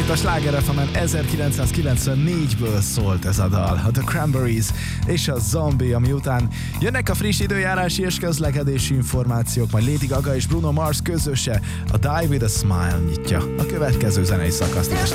itt a Sláger FM-en 1994-ből szólt ez a dal, a The Cranberries és a Zombie, ami után jönnek a friss időjárási és közlekedési információk, majd Lady Gaga és Bruno Mars közöse, a Die With A Smile nyitja a következő zenei szakaszt.